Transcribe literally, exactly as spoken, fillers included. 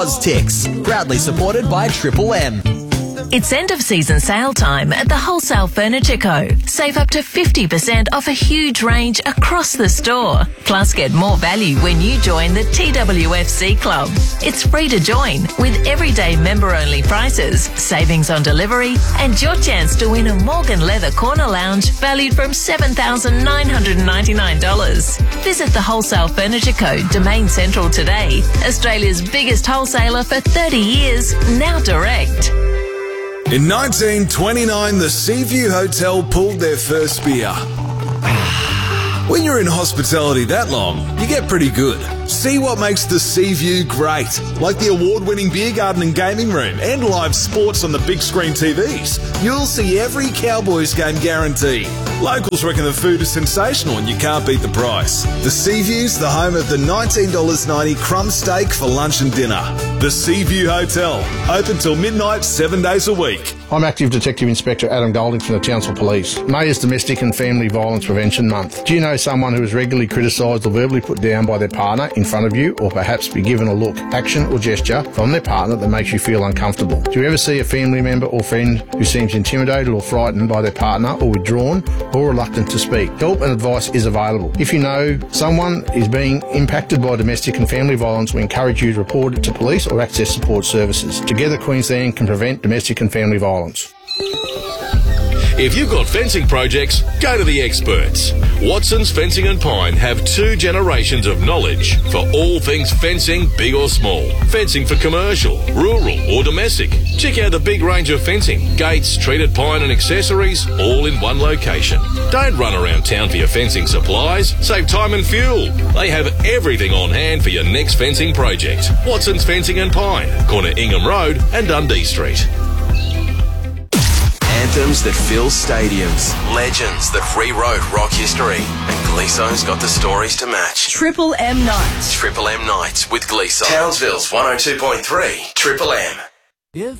Oztix, proudly supported by Triple M. It's end of season sale time at the Wholesale Furniture Co. Save up to fifty percent off a huge range across the store. Plus get more value when you join the T W F C Club. It's free to join with everyday member-only prices, savings on delivery and your chance to win a Morgan Leather Corner Lounge valued from seven thousand nine hundred ninety-nine dollars. Visit the Wholesale Furniture Co. Domain Central today. Australia's biggest wholesaler for thirty years, now direct. In nineteen twenty-nine, the Seaview Hotel pulled their first beer. When you're in hospitality that long, you get pretty good. See what makes the Seaview great, like the award-winning beer garden and gaming room and live sports on the big screen T Vs. You'll see every Cowboys game guaranteed. Locals reckon the food is sensational and you can't beat the price. The Seaview's the home of the nineteen dollars ninety crumb steak for lunch and dinner. The Seaview Hotel, open till midnight, seven days a week. I'm Active Detective Inspector Adam Golding from the Townsville Police. May is Domestic and Family Violence Prevention Month. Do you know someone who is regularly criticised or verbally put down by their partner in front of you, or perhaps be given a look, action or gesture from their partner that makes you feel uncomfortable? Do you ever see a family member or friend who seems intimidated or frightened by their partner, or withdrawn or reluctant to speak? Help and advice is available. If you know someone is being impacted by domestic and family violence, we encourage you to report it to police or access support services. Together, Queensland can prevent domestic and family violence. If you've got fencing projects, go to the experts. Watson's Fencing and Pine have two generations of knowledge for all things fencing, big or small. Fencing for commercial, rural or domestic. Check out the big range of fencing, gates, treated pine and accessories, all in one location. Don't run around town for your fencing supplies. Save time and fuel. They have everything on hand for your next fencing project. Watson's Fencing and Pine, corner Ingham Road and Dundee Street. Anthems that fill stadiums, legends that rewrote rock history, and Gleeson's got the stories to match. Triple M Nights. Triple M Nights with Gleeson. Townsville's one oh two point three, Triple M. If